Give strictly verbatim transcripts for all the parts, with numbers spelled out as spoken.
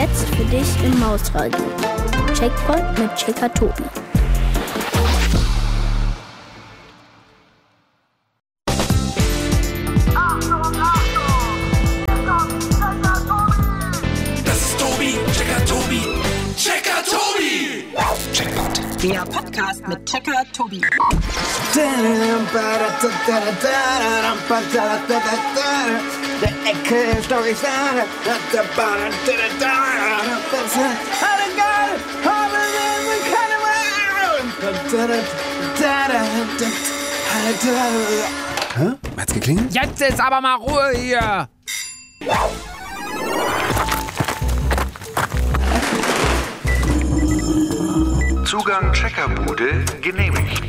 Jetzt für dich im Mausradio. Checkpoint mit Checker Tobi. Der Podcast mit Checker Tobi. Der Ecke Storys. Hä? Hat's geklingelt? Jetzt ist aber mal Ruhe hier. Zugang Checkerbude genehmigt.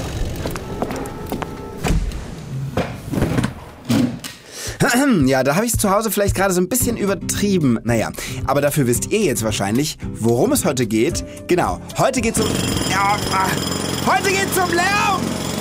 Ja, da habe ich es zu Hause vielleicht gerade so ein bisschen übertrieben. Naja, aber dafür wisst ihr jetzt wahrscheinlich, worum es heute geht. Genau, heute geht's um... Ja, heute geht's um Lärm!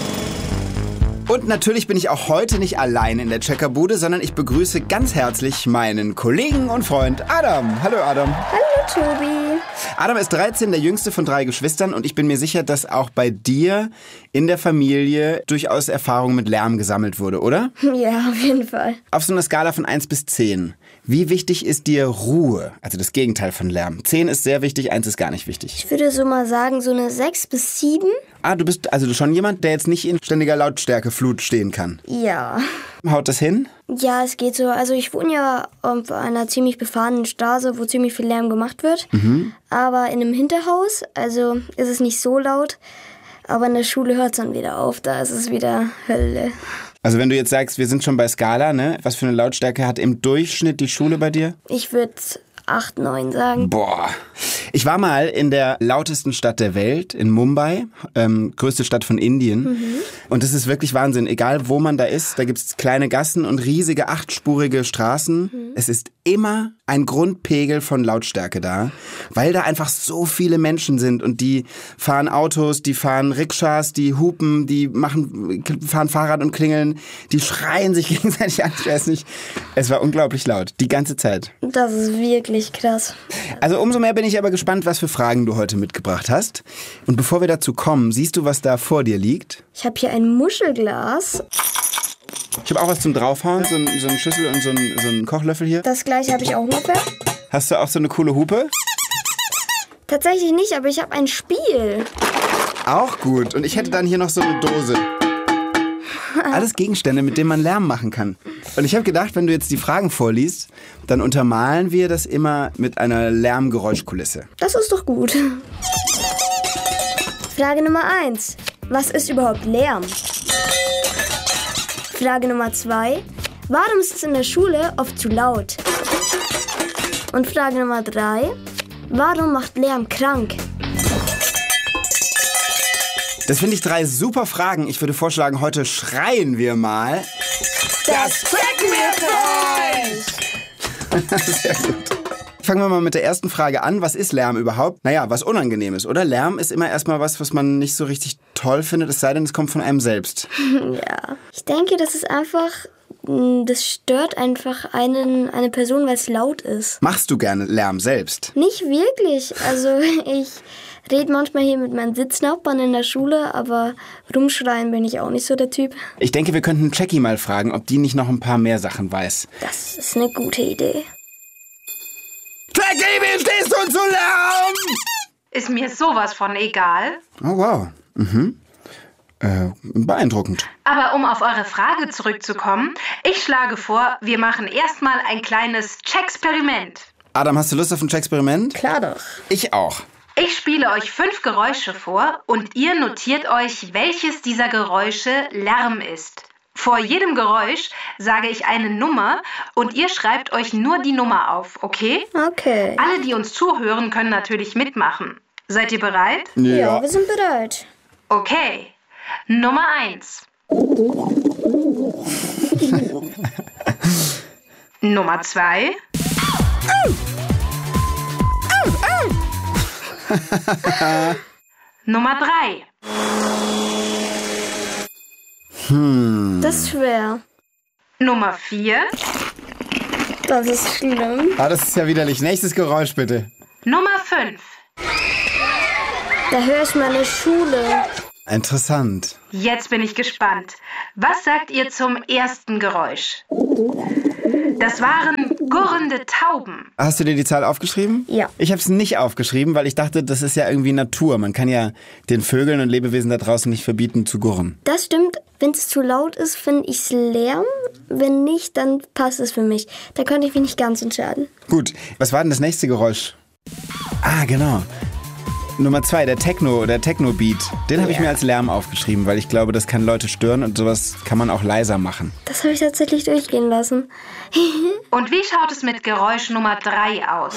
Und natürlich bin ich auch heute nicht allein in der Checkerbude, sondern ich begrüße ganz herzlich meinen Kollegen und Freund Adam. Hallo Adam. Hallo Tobi. Adam ist dreizehn, der jüngste von drei Geschwistern, und ich bin mir sicher, dass auch bei dir in der Familie durchaus Erfahrung mit Lärm gesammelt wurde, oder? Ja, auf jeden Fall. Auf so einer Skala von eins bis zehn. Wie wichtig ist dir Ruhe? Also das Gegenteil von Lärm. zehn ist sehr wichtig, eins ist gar nicht wichtig. Ich würde so mal sagen, so eine sechs bis sieben. Ah, du bist also schon jemand, der jetzt nicht in ständiger Lautstärkeflut stehen kann. Ja. Haut das hin? Ja, es geht so. Also ich wohne ja auf einer ziemlich befahrenen Straße, wo ziemlich viel Lärm gemacht wird. Mhm. Aber in einem Hinterhaus, also ist es nicht so laut. Aber in der Schule hört es dann wieder auf, da ist es wieder Hölle. Also wenn du jetzt sagst, wir sind schon bei Skala, ne? Was für eine Lautstärke hat im Durchschnitt die Schule bei dir? Ich würde acht, neun sagen. Boah. Ich war mal in der lautesten Stadt der Welt, in Mumbai, ähm, größte Stadt von Indien. Mhm. Und das ist wirklich Wahnsinn. Egal wo man da ist, da gibt's kleine Gassen und riesige achtspurige Straßen. Mhm. Es ist immer ein Grundpegel von Lautstärke da, weil da einfach so viele Menschen sind und die fahren Autos, die fahren Rikschas, die hupen, die machen, fahren Fahrrad und klingeln, die schreien sich gegenseitig an. Ich weiß nicht, es war unglaublich laut, die ganze Zeit. Das ist wirklich krass. Also umso mehr bin ich aber gespannt, was für Fragen du heute mitgebracht hast. Und bevor wir dazu kommen, siehst du, was da vor dir liegt? Ich habe hier ein Muschelglas. Ich habe auch was zum Draufhauen, so, ein, so eine Schüssel und so ein, so einen Kochlöffel hier. Das gleiche habe ich auch ungefähr. Hast du auch so eine coole Hupe? Tatsächlich nicht, aber ich habe ein Spiel. Auch gut. Und ich hätte dann hier noch so eine Dose. Alles Gegenstände, mit denen man Lärm machen kann. Und ich habe gedacht, wenn du jetzt die Fragen vorliest, dann untermalen wir das immer mit einer Lärmgeräuschkulisse. Das ist doch gut. Frage Nummer eins. Was ist überhaupt Lärm? Frage Nummer zwei. Warum ist es in der Schule oft zu laut? Und Frage Nummer drei. Warum macht Lärm krank? Das finde ich drei super Fragen. Ich würde vorschlagen, heute schreien wir mal. Das checken wir für euch! Sehr gut. Fangen wir mal mit der ersten Frage an. Was ist Lärm überhaupt? Naja, was Unangenehmes, oder? Lärm ist immer erstmal was, was man nicht so richtig toll findet, es sei denn, es kommt von einem selbst. Ja, ich denke, das ist einfach, das stört einfach einen, eine Person, weil es laut ist. Machst du gerne Lärm selbst? Nicht wirklich. Also ich rede manchmal hier mit meinen Sitznachbarn in der Schule, aber rumschreien bin ich auch nicht so der Typ. Ich denke, wir könnten Jackie mal fragen, ob die nicht noch ein paar mehr Sachen weiß. Das ist eine gute Idee. Jackie, wie stehst du zu Lärm? Ist mir sowas von egal. Oh, wow. Mhm. Äh, beeindruckend. Aber um auf eure Frage zurückzukommen, ich schlage vor, wir machen erstmal ein kleines Checksperiment. Adam, hast du Lust auf ein Checksperiment? Klar doch. Ich auch. Ich spiele euch fünf Geräusche vor und ihr notiert euch, welches dieser Geräusche Lärm ist. Vor jedem Geräusch sage ich eine Nummer und ihr schreibt euch nur die Nummer auf, okay? Okay. Alle, die uns zuhören, können natürlich mitmachen. Seid ihr bereit? Ja, ja wir sind bereit. Okay. Nummer eins. Nummer zwei. Nummer drei. Hm. Das ist schwer. Nummer vier. Das ist schlimm. Ah, das ist ja widerlich. Nächstes Geräusch bitte. Nummer fünf. Da höre ich meine Schule. Interessant. Jetzt bin ich gespannt. Was sagt ihr zum ersten Geräusch? Das waren gurrende Tauben. Hast du dir die Zahl aufgeschrieben? Ja. Ich habe es nicht aufgeschrieben, weil ich dachte, das ist ja irgendwie Natur. Man kann ja den Vögeln und Lebewesen da draußen nicht verbieten zu gurren. Das stimmt. Wenn es zu laut ist, finde ich es Lärm. Wenn nicht, dann passt es für mich. Da könnte ich mich nicht ganz entscheiden. Gut, was war denn das nächste Geräusch? Ah, genau. Nummer zwei, der Techno, der Techno-Beat. Den habe ich mir als Lärm aufgeschrieben, weil ich glaube, das kann Leute stören und sowas kann man auch leiser machen. Das habe ich tatsächlich durchgehen lassen. Und wie schaut es mit Geräusch Nummer drei aus?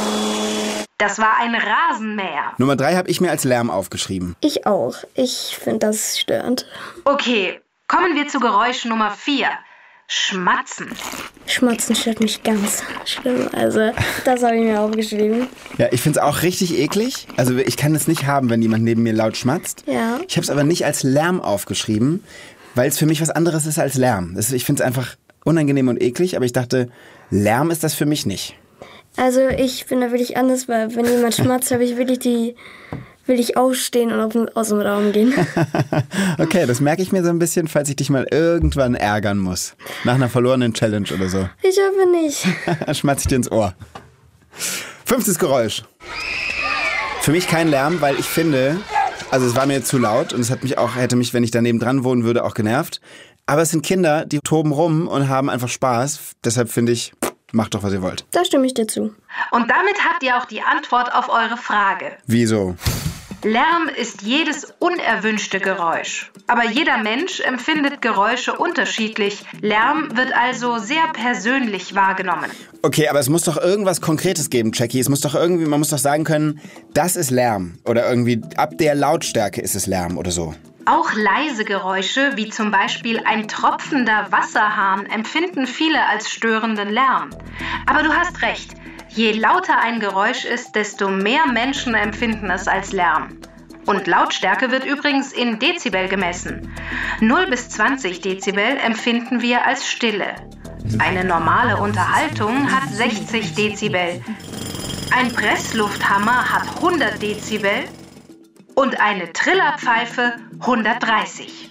Das war ein Rasenmäher. Nummer drei habe ich mir als Lärm aufgeschrieben. Ich auch. Ich finde das störend. Okay, kommen wir zu Geräusch Nummer vier. Schmatzen. Schmatzen stört mich ganz schlimm. Also, das habe ich mir aufgeschrieben. Ja, ich finde es auch richtig eklig. Also ich kann es nicht haben, wenn jemand neben mir laut schmatzt. Ja. Ich habe es aber nicht als Lärm aufgeschrieben, weil es für mich was anderes ist als Lärm. Das, ich finde es einfach unangenehm und eklig, aber ich dachte, Lärm ist das für mich nicht. Also ich bin da wirklich anders, weil wenn jemand schmatzt, habe ich wirklich die... will ich aufstehen und auf, aus dem Raum gehen. Okay, das merke ich mir so ein bisschen, falls ich dich mal irgendwann ärgern muss. Nach einer verlorenen Challenge oder so. Ich hoffe nicht. Schmatze ich dir ins Ohr. Fünftes Geräusch. Für mich kein Lärm, weil ich finde, also es war mir zu laut und es hat mich auch, hätte mich, wenn ich daneben dran wohnen würde, auch genervt. Aber es sind Kinder, die toben rum und haben einfach Spaß. Deshalb finde ich, macht doch, was ihr wollt. Da stimme ich dir zu. Und damit habt ihr auch die Antwort auf eure Frage. Wieso? Lärm ist jedes unerwünschte Geräusch. Aber jeder Mensch empfindet Geräusche unterschiedlich. Lärm wird also sehr persönlich wahrgenommen. Okay, aber es muss doch irgendwas Konkretes geben, Jackie. Es muss doch irgendwie, man muss doch sagen können, das ist Lärm. Oder irgendwie ab der Lautstärke ist es Lärm oder so. Auch leise Geräusche, wie zum Beispiel ein tropfender Wasserhahn, empfinden viele als störenden Lärm. Aber du hast recht. Je lauter ein Geräusch ist, desto mehr Menschen empfinden es als Lärm. Und Lautstärke wird übrigens in Dezibel gemessen. null bis zwanzig Dezibel empfinden wir als Stille. Eine normale Unterhaltung hat sechzig Dezibel. Ein Presslufthammer hat hundert Dezibel und eine Trillerpfeife hundertdreißig.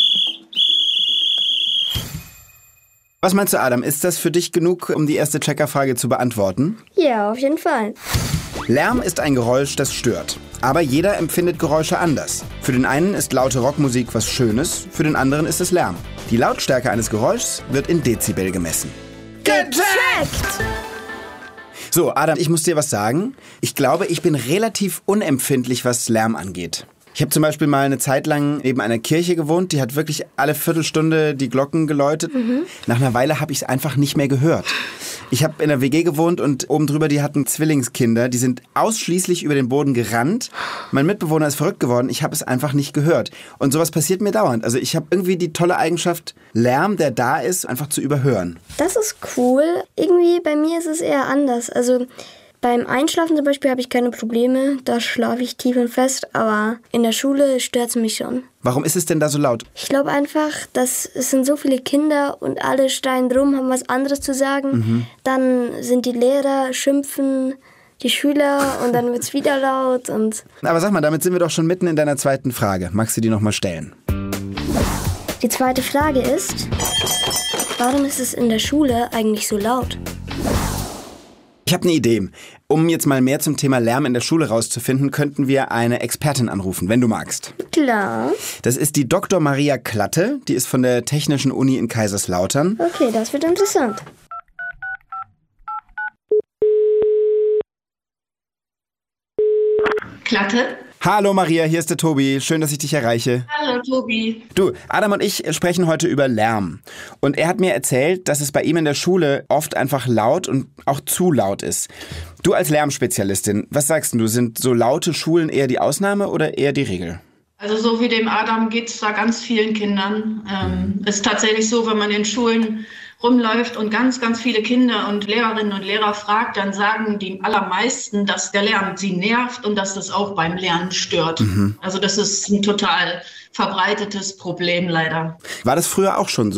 Was meinst du, Adam? Ist das für dich genug, um die erste Checkerfrage zu beantworten? Ja, auf jeden Fall. Lärm ist ein Geräusch, das stört. Aber jeder empfindet Geräusche anders. Für den einen ist laute Rockmusik was Schönes, für den anderen ist es Lärm. Die Lautstärke eines Geräuschs wird in Dezibel gemessen. Gecheckt! So, Adam, ich muss dir was sagen. Ich glaube, ich bin relativ unempfindlich, was Lärm angeht. Ich habe zum Beispiel mal eine Zeit lang neben einer Kirche gewohnt, die hat wirklich alle Viertelstunde die Glocken geläutet. Mhm. Nach einer Weile habe ich es einfach nicht mehr gehört. Ich habe in einer W G gewohnt und oben drüber, die hatten Zwillingskinder, die sind ausschließlich über den Boden gerannt. Mein Mitbewohner ist verrückt geworden, ich habe es einfach nicht gehört. Und sowas passiert mir dauernd. Also ich habe irgendwie die tolle Eigenschaft, Lärm, der da ist, einfach zu überhören. Das ist cool. Irgendwie bei mir ist es eher anders. Also beim Einschlafen zum Beispiel habe ich keine Probleme, da schlafe ich tief und fest, aber in der Schule stört es mich schon. Warum ist es denn da so laut? Ich glaube einfach, dass es sind so viele Kinder und alle schreien drum, haben was anderes zu sagen. Mhm. Dann sind die Lehrer, schimpfen die Schüler und dann wird es wieder laut. Und Aber sag mal, damit sind wir doch schon mitten in deiner zweiten Frage. Magst du die nochmal stellen? Die zweite Frage ist, warum ist es in der Schule eigentlich so laut? Ich habe eine Idee. Um jetzt mal mehr zum Thema Lärm in der Schule rauszufinden, könnten wir eine Expertin anrufen, wenn du magst. Klar. Das ist die Doktor Maria Klatte, die ist von der Technischen Uni in Kaiserslautern. Okay, das wird interessant. Klatte? Hallo Maria, hier ist der Tobi. Schön, dass ich dich erreiche. Hallo Tobi. Du, Adam und ich sprechen heute über Lärm. Und er hat mir erzählt, dass es bei ihm in der Schule oft einfach laut und auch zu laut ist. Du als Lärmspezialistin, was sagst du? Sind so laute Schulen eher die Ausnahme oder eher die Regel? Also so wie dem Adam geht es da ganz vielen Kindern. Ähm, es ist tatsächlich so, wenn man in Schulen rumläuft und ganz, ganz viele Kinder und Lehrerinnen und Lehrer fragt, dann sagen die allermeisten, dass der Lärm sie nervt und dass das auch beim Lernen stört. Mhm. Also das ist ein total verbreitetes Problem leider. War das früher auch schon so?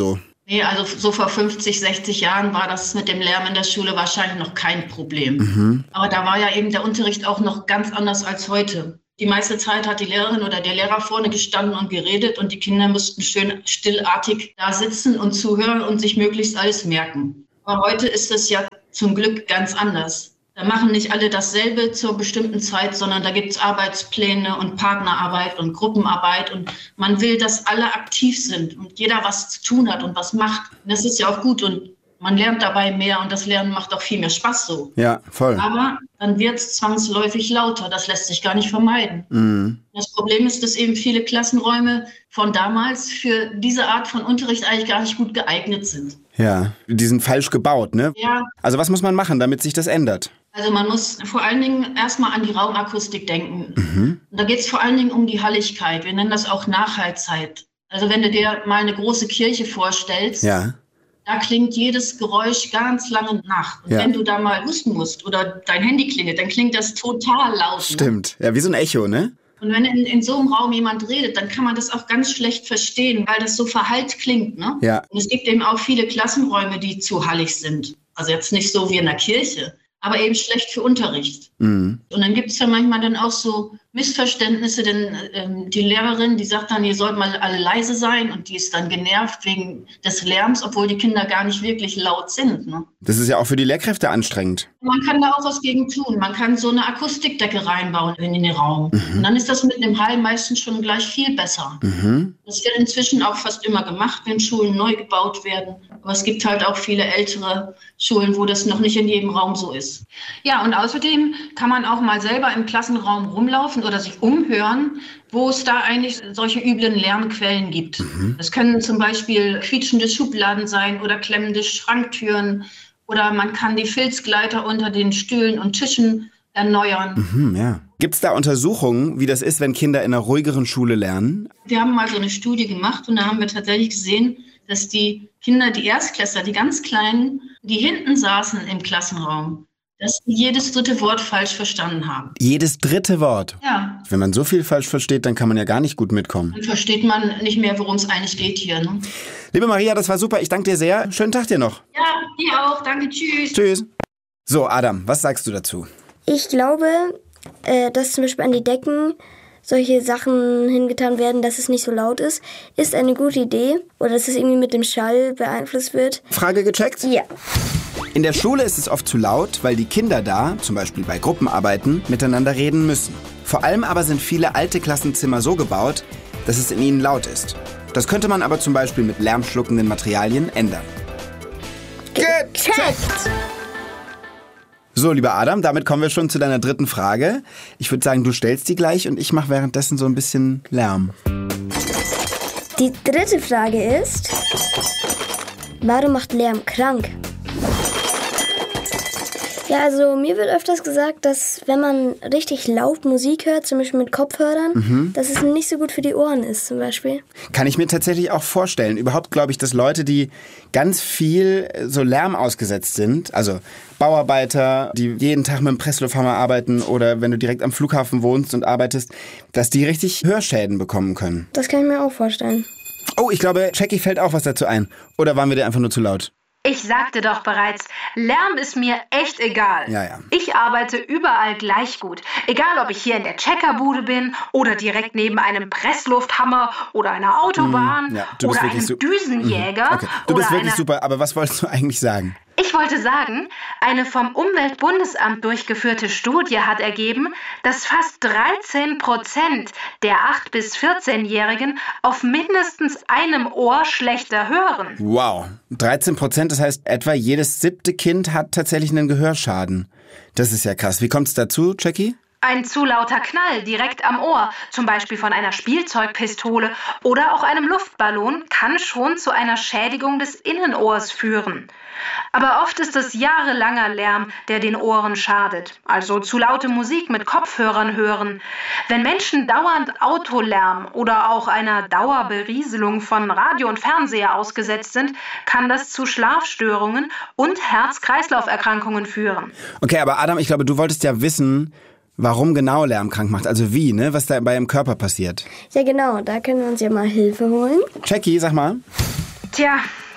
Nee, also so vor fünfzig, sechzig Jahren war das mit dem Lärm in der Schule wahrscheinlich noch kein Problem. Mhm. Aber da war ja eben der Unterricht auch noch ganz anders als heute. Die meiste Zeit hat die Lehrerin oder der Lehrer vorne gestanden und geredet und die Kinder mussten schön stillartig da sitzen und zuhören und sich möglichst alles merken. Aber heute ist es ja zum Glück ganz anders. Da machen nicht alle dasselbe zur bestimmten Zeit, sondern da gibt es Arbeitspläne und Partnerarbeit und Gruppenarbeit und man will, dass alle aktiv sind und jeder was zu tun hat und was macht. Und das ist ja auch gut und man lernt dabei mehr und das Lernen macht auch viel mehr Spaß so. Ja, voll. Aber dann wird es zwangsläufig lauter, das lässt sich gar nicht vermeiden. Mhm. Das Problem ist, dass eben viele Klassenräume von damals für diese Art von Unterricht eigentlich gar nicht gut geeignet sind. Ja, die sind falsch gebaut, ne? Ja. Also was muss man machen, damit sich das ändert? Also man muss vor allen Dingen erstmal an die Raumakustik denken. Mhm. Und da geht es vor allen Dingen um die Halligkeit. Wir nennen das auch Nachhaltzeit. Also wenn du dir mal eine große Kirche vorstellst, ja. Da klingt jedes Geräusch ganz lange nach. Und ja. wenn du da mal husten musst oder dein Handy klingelt, dann klingt das total laut. Stimmt, ne? Ja, wie so ein Echo, ne? Und wenn in, in so einem Raum jemand redet, dann kann man das auch ganz schlecht verstehen, weil das so verhallt klingt, ne? Ja. Und es gibt eben auch viele Klassenräume, die zu hallig sind. Also jetzt nicht so wie in der Kirche, aber eben schlecht für Unterricht. Mhm. Und dann gibt es ja manchmal dann auch so Missverständnisse, denn ähm, die Lehrerin, die sagt dann, ihr sollt mal alle leise sein und die ist dann genervt wegen des Lärms, obwohl die Kinder gar nicht wirklich laut sind. Ne? Das ist ja auch für die Lehrkräfte anstrengend. Man kann da auch was gegen tun. Man kann so eine Akustikdecke reinbauen in den Raum. Mhm. Und dann ist das mit einem Hall meistens schon gleich viel besser. Mhm. Das wird inzwischen auch fast immer gemacht, wenn Schulen neu gebaut werden. Aber es gibt halt auch viele ältere Schulen, wo das noch nicht in jedem Raum so ist. Ja, und außerdem kann man auch mal selber im Klassenraum rumlaufen oder sich umhören, wo es da eigentlich solche üblen Lärmquellen gibt. Mhm. Das können zum Beispiel quietschende Schubladen sein oder klemmende Schranktüren oder man kann die Filzgleiter unter den Stühlen und Tischen erneuern. Mhm, ja. Gibt es da Untersuchungen, wie das ist, wenn Kinder in einer ruhigeren Schule lernen? Wir haben mal so eine Studie gemacht und da haben wir tatsächlich gesehen, dass die Kinder, die Erstklässler, die ganz Kleinen, die hinten saßen im Klassenraum, dass sie jedes dritte Wort falsch verstanden haben. Jedes dritte Wort? Ja. Wenn man so viel falsch versteht, dann kann man ja gar nicht gut mitkommen. Dann versteht man nicht mehr, worum es eigentlich geht hier. Ne? Liebe Maria, das war super. Ich danke dir sehr. Schönen Tag dir noch. Ja, dir auch. Danke. Tschüss. Tschüss. So, Adam, was sagst du dazu? Ich glaube, äh, dass zum Beispiel an die Decken solche Sachen hingetan werden, dass es nicht so laut ist, ist eine gute Idee. Oder dass es irgendwie mit dem Schall beeinflusst wird. Frage gecheckt? Ja. In der Schule ist es oft zu laut, weil die Kinder da, zum Beispiel bei Gruppenarbeiten, miteinander reden müssen. Vor allem aber sind viele alte Klassenzimmer so gebaut, dass es in ihnen laut ist. Das könnte man aber zum Beispiel mit lärmschluckenden Materialien ändern. Gecheckt! So, lieber Adam, damit kommen wir schon zu deiner dritten Frage. Ich würde sagen, du stellst die gleich und ich mache währenddessen so ein bisschen Lärm. Die dritte Frage ist, warum macht Lärm krank? Ja, also mir wird öfters gesagt, dass wenn man richtig laut Musik hört, zum Beispiel mit Kopfhörern, mhm. dass es nicht so gut für die Ohren ist zum Beispiel. Kann ich mir tatsächlich auch vorstellen. Überhaupt glaube ich, dass Leute, die ganz viel so Lärm ausgesetzt sind, also Bauarbeiter, die jeden Tag mit dem Presslufthammer arbeiten oder wenn du direkt am Flughafen wohnst und arbeitest, dass die richtig Hörschäden bekommen können. Das kann ich mir auch vorstellen. Oh, ich glaube, Jackie fällt auch was dazu ein. Oder waren wir dir einfach nur zu laut? Ich sagte doch bereits, Lärm ist mir echt egal. Ja, ja. Ich arbeite überall gleich gut. Egal, ob ich hier in der Checkerbude bin oder direkt neben einem Presslufthammer oder einer Autobahn mm, ja, du bist oder wirklich einem su- Düsenjäger. Okay. Du oder bist wirklich einer super, aber was wolltest du eigentlich sagen? Ich wollte sagen, eine vom Umweltbundesamt durchgeführte Studie hat ergeben, dass fast dreizehn Prozent der acht- bis vierzehnjährigen auf mindestens einem Ohr schlechter hören. Wow, dreizehn Prozent, das heißt etwa jedes siebte Kind hat tatsächlich einen Gehörschaden. Das ist ja krass. Wie kommt es dazu, Jackie? Ein zu lauter Knall direkt am Ohr, zum Beispiel von einer Spielzeugpistole oder auch einem Luftballon, kann schon zu einer Schädigung des Innenohrs führen. Aber oft ist es jahrelanger Lärm, der den Ohren schadet. Also zu laute Musik mit Kopfhörern hören. Wenn Menschen dauernd Autolärm oder auch einer Dauerberieselung von Radio und Fernseher ausgesetzt sind, kann das zu Schlafstörungen und Herz-Kreislauf-Erkrankungen führen. Okay, aber Adam, ich glaube, du wolltest ja wissen, warum genau Lärm krank macht. Also wie, ne? Was da bei im Körper passiert. Ja genau, da können wir uns ja mal Hilfe holen. Jackie, sag mal. Tja,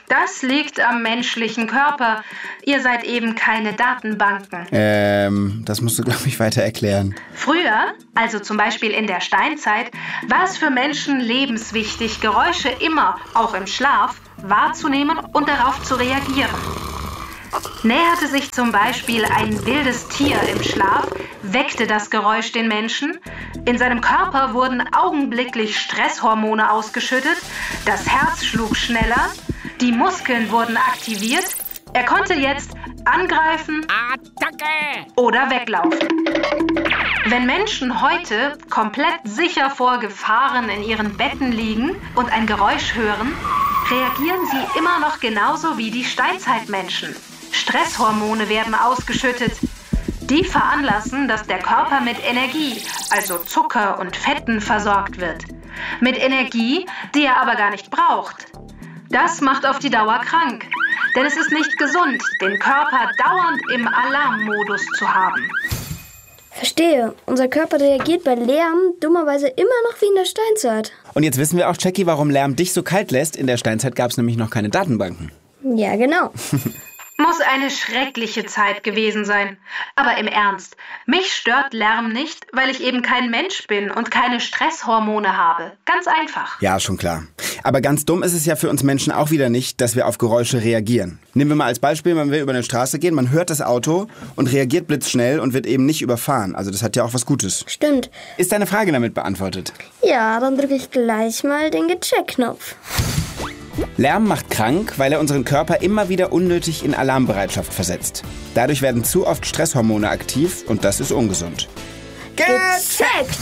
Das liegt am menschlichen Körper. Ihr seid eben keine Datenbanken. Ähm, das musst du, glaube ich, weiter erklären. Früher, also zum Beispiel in der Steinzeit, war es für Menschen lebenswichtig, Geräusche immer, auch im Schlaf, wahrzunehmen und darauf zu reagieren. Näherte sich zum Beispiel ein wildes Tier im Schlaf, weckte das Geräusch den Menschen. In seinem Körper wurden augenblicklich Stresshormone ausgeschüttet, das Herz schlug schneller, die Muskeln wurden aktiviert. Er konnte jetzt angreifen Attacke! oder weglaufen. Wenn Menschen heute komplett sicher vor Gefahren in ihren Betten liegen und ein Geräusch hören, reagieren sie immer noch genauso wie die Steinzeitmenschen. Stresshormone werden ausgeschüttet. Die veranlassen, dass der Körper mit Energie, also Zucker und Fetten, versorgt wird. Mit Energie, die er aber gar nicht braucht. Das macht auf die Dauer krank. Denn es ist nicht gesund, den Körper dauernd im Alarmmodus zu haben. Verstehe. Unser Körper reagiert bei Lärm dummerweise immer noch wie in der Steinzeit. Und jetzt wissen wir auch, Jackie, warum Lärm dich so kalt lässt. In der Steinzeit gab es nämlich noch keine Datenbanken. Ja, genau. Muss eine schreckliche Zeit gewesen sein. Aber im Ernst, mich stört Lärm nicht, weil ich eben kein Mensch bin und keine Stresshormone habe. Ganz einfach. Ja, schon klar. Aber ganz dumm ist es ja für uns Menschen auch wieder nicht, dass wir auf Geräusche reagieren. Nehmen wir mal als Beispiel, wenn wir über eine Straße gehen, man hört das Auto und reagiert blitzschnell und wird eben nicht überfahren. Also das hat ja auch was Gutes. Stimmt. Ist deine Frage damit beantwortet? Ja, dann drücke ich gleich mal den Gecheck-Knopf. Lärm macht krank, weil er unseren Körper immer wieder unnötig in Alarmbereitschaft versetzt. Dadurch werden zu oft Stresshormone aktiv und das ist ungesund. Gecheckt!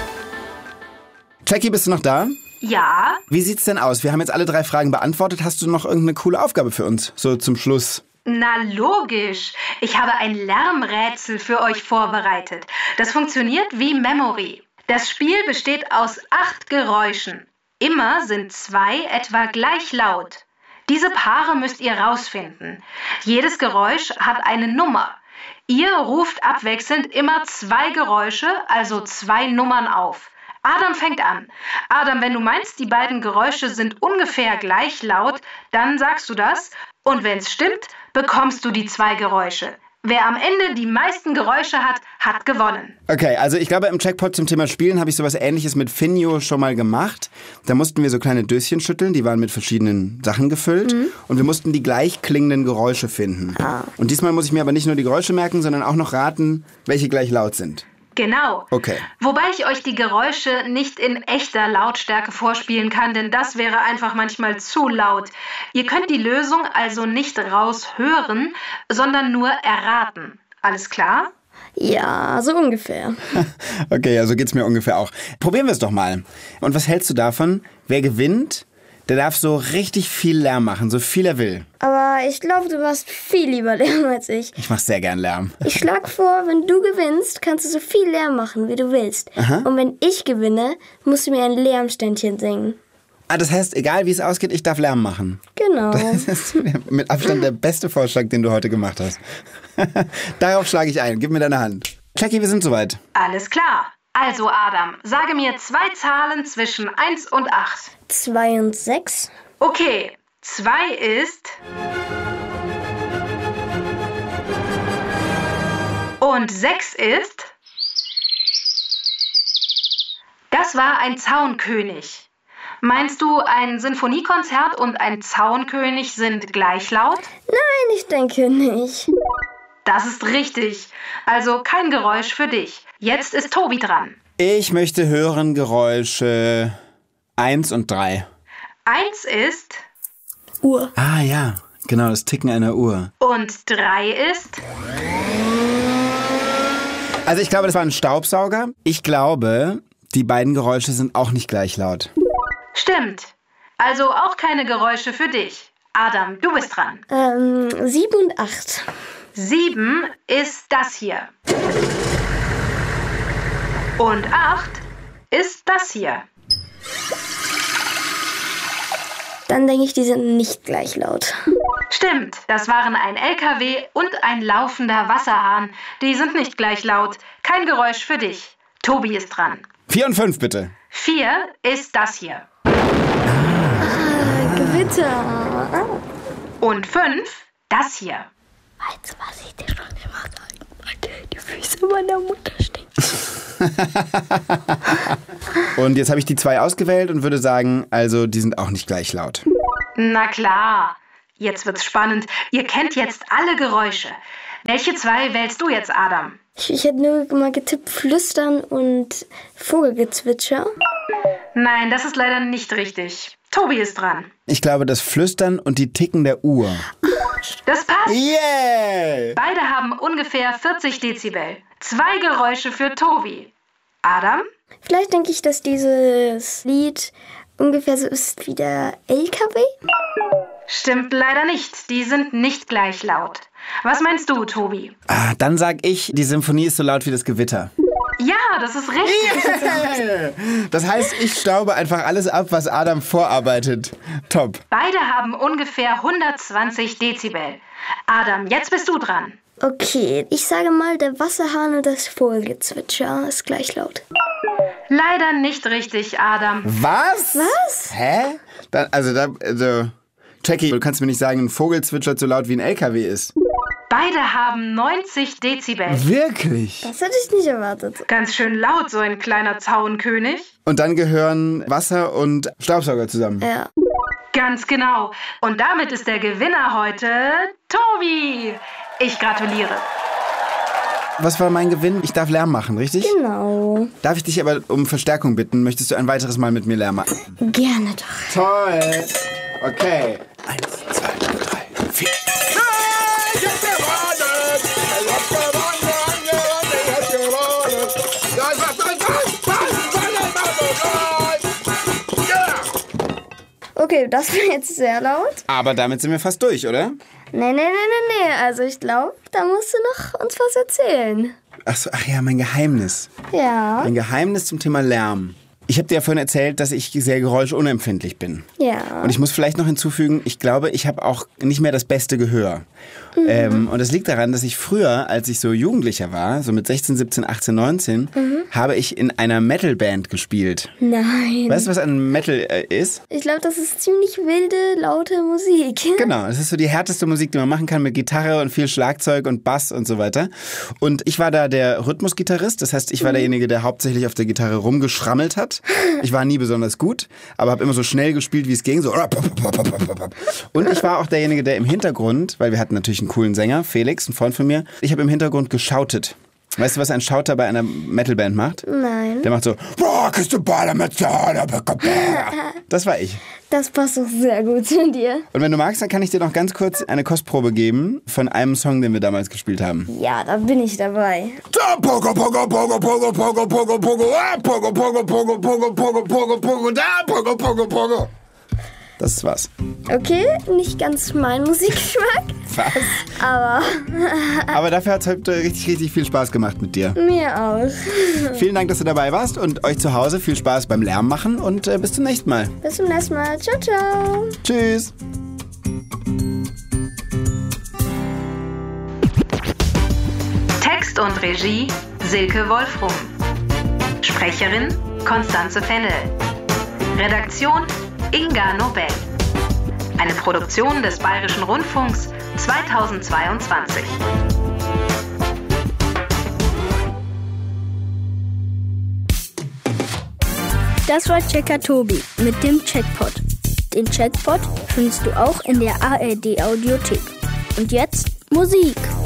Jackie, bist du noch da? Ja? Wie sieht's denn aus? Wir haben jetzt alle drei Fragen beantwortet. Hast du noch irgendeine coole Aufgabe für uns? So zum Schluss. Na logisch. Ich habe ein Lärmrätsel für euch vorbereitet. Das funktioniert wie Memory. Das Spiel besteht aus acht Geräuschen. Immer sind zwei etwa gleich laut. Diese Paare müsst ihr rausfinden. Jedes Geräusch hat eine Nummer. Ihr ruft abwechselnd immer zwei Geräusche, also zwei Nummern auf. Adam fängt an. Adam, wenn du meinst, die beiden Geräusche sind ungefähr gleich laut, dann sagst du das. Und wenn es stimmt, bekommst du die zwei Geräusche. Wer am Ende die meisten Geräusche hat, hat gewonnen. Okay, also ich glaube, im Checkpot zum Thema Spielen habe ich sowas Ähnliches mit Finjo schon mal gemacht. Da mussten wir so kleine Döschen schütteln, die waren mit verschiedenen Sachen gefüllt. Mhm. Und wir mussten die gleich klingenden Geräusche finden. Ah. Und diesmal muss ich mir aber nicht nur die Geräusche merken, sondern auch noch raten, welche gleich laut sind. Genau. Okay. Wobei ich euch die Geräusche nicht in echter Lautstärke vorspielen kann, denn das wäre einfach manchmal zu laut. Ihr könnt die Lösung also nicht raushören, sondern nur erraten. Alles klar? Ja, so ungefähr. Okay, ja, so geht's mir ungefähr auch. Probieren wir es doch mal. Und was hältst du davon? Wer gewinnt, der darf so richtig viel Lärm machen, so viel er will. Aber ich glaube, du machst viel lieber Lärm als ich. Ich mach sehr gern Lärm. Ich schlage vor, wenn du gewinnst, kannst du so viel Lärm machen, wie du willst. Aha. Und wenn ich gewinne, musst du mir ein Lärmständchen singen. Ah, das heißt, egal wie es ausgeht, ich darf Lärm machen. Genau. Das ist mit Abstand der beste Vorschlag, den du heute gemacht hast. Darauf schlage ich ein. Gib mir deine Hand. Jackie, wir sind soweit. Alles klar. Also Adam, sage mir zwei Zahlen zwischen eins und acht. zwei und sechs. Okay, zwei ist... Und sechs ist... Das war ein Zaunkönig. Meinst du, ein Sinfoniekonzert und ein Zaunkönig sind gleich laut? Nein, ich denke nicht. Das ist richtig. Also kein Geräusch für dich. Jetzt ist Tobi dran. Ich möchte hören Geräusche eins und drei. eins ist... Uhr. Ah ja, genau, das Ticken einer Uhr. Und drei ist... Also ich glaube, das war ein Staubsauger. Ich glaube, die beiden Geräusche sind auch nicht gleich laut. Stimmt. Also auch keine Geräusche für dich. Adam, du bist dran. Ähm, sieben und acht. Sieben ist das hier. Und acht ist das hier. Dann denke ich, die sind nicht gleich laut. Stimmt, das waren ein L K W und ein laufender Wasserhahn. Die sind nicht gleich laut. Kein Geräusch für dich. Tobi ist dran. Vier und fünf, bitte. Vier ist das hier. Ah, Gewitter. Und fünf, das hier. Weißt du, was ich dir schon immer sagen wollte? Die Füße meiner Mutter stinken. Und jetzt habe ich die zwei ausgewählt und würde sagen, also die sind auch nicht gleich laut. Na klar. Jetzt wird's spannend. Ihr kennt jetzt alle Geräusche. Welche zwei wählst du jetzt, Adam? Ich, ich hätte nur mal getippt Flüstern und Vogelgezwitscher. Nein, das ist leider nicht richtig. Tobi ist dran. Ich glaube, das Flüstern und die Ticken der Uhr. Das passt. Yeah! Beide haben ungefähr vierzig Dezibel. Zwei Geräusche für Tobi. Adam? Vielleicht denke ich, dass dieses Lied ungefähr so ist wie der L K W. Stimmt leider nicht. Die sind nicht gleich laut. Was meinst du, Tobi? Ah, dann sag ich, die Symphonie ist so laut wie das Gewitter. Ja, das ist richtig. Yeah! Das heißt, ich staube einfach alles ab, was Adam vorarbeitet. Top. Beide haben ungefähr hundertzwanzig Dezibel. Adam, jetzt bist du dran. Okay, ich sage mal, der Wasserhahn und das Vogelgezwitscher ist gleich laut. Leider nicht richtig, Adam. Was? Was? Hä? Dann, also, da, also, Jackie, du kannst mir nicht sagen, ein Vogel zwitschert so laut wie ein L K W ist. Beide haben neunzig Dezibel. Wirklich? Das hätte ich nicht erwartet. Ganz schön laut, so ein kleiner Zaunkönig. Und dann gehören Wasser und Staubsauger zusammen. Ja. Ganz genau. Und damit ist der Gewinner heute Tobi. Ich gratuliere. Was war mein Gewinn? Ich darf Lärm machen, richtig? Genau. Darf ich dich aber um Verstärkung bitten? Möchtest du ein weiteres Mal mit mir Lärm machen? Gerne doch. Toll. Okay. Eins, zwei, drei, vier. Ich hab gewonnen! Ich hab gewonnen! Ich hab gewonnen! Das war Okay, das war jetzt sehr laut. Aber damit sind wir fast durch, oder? Nee, nee, nee, nee, nee. Also ich glaube, da musst du noch uns was erzählen. Ach so, ach ja, mein Geheimnis. Ja. Ein Geheimnis zum Thema Lärm. Ich habe dir ja vorhin erzählt, dass ich sehr geräuschunempfindlich bin. Ja. Und ich muss vielleicht noch hinzufügen, ich glaube, ich habe auch nicht mehr das beste Gehör. Mhm. Ähm, und das liegt daran, dass ich früher, als ich so Jugendlicher war, so mit sechzehn, siebzehn, achtzehn, neunzehn, mhm. habe ich in einer Metalband gespielt. Nein. Weißt du, was ein Metal äh, ist? Ich glaube, das ist ziemlich wilde, laute Musik. Genau, das ist so die härteste Musik, die man machen kann, mit Gitarre und viel Schlagzeug und Bass und so weiter. Und ich war da der Rhythmusgitarrist, das heißt, ich war mhm. derjenige, der hauptsächlich auf der Gitarre rumgeschrammelt hat. Ich war nie besonders gut, aber habe immer so schnell gespielt, wie es ging. So. Und ich war auch derjenige, der im Hintergrund, weil wir hatten natürlich einen coolen Sänger, Felix, ein Freund von mir, ich habe im Hintergrund geschautet. Weißt du, was ein Schauter bei einer Metalband macht? Nein. Der macht so. Das war ich. Das passt doch sehr gut zu dir. Und wenn du magst, dann kann ich dir noch ganz kurz eine Kostprobe geben von einem Song, den wir damals gespielt haben. Ja, da bin ich dabei. Das war's. Okay, nicht ganz mein Musikgeschmack. Was? Aber... Aber dafür hat es heute richtig, richtig viel Spaß gemacht mit dir. Mir auch. Vielen Dank, dass du dabei warst und euch zu Hause viel Spaß beim Lärm machen und äh, bis zum nächsten Mal. Bis zum nächsten Mal. Ciao, ciao. Tschüss. Text und Regie Silke Wolfrum. Sprecherin Konstanze Fennel. Redaktion Inga Nobel. Eine Produktion des Bayerischen Rundfunks zweitausendzweiundzwanzig. Das war Checker Tobi mit dem Chatpod. Den Chatpod findest du auch in der A R D Audiothek. Und jetzt Musik.